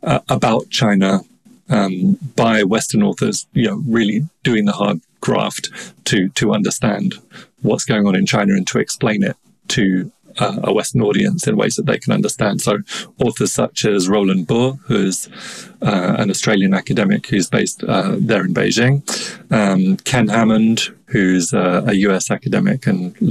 about China by Western authors, really doing the hard graft to understand what's going on in China and to explain it to a Western audience in ways that they can understand. So authors such as Roland Buhr, who's an Australian academic who's based there in Beijing, Ken Hammond, who's a US academic and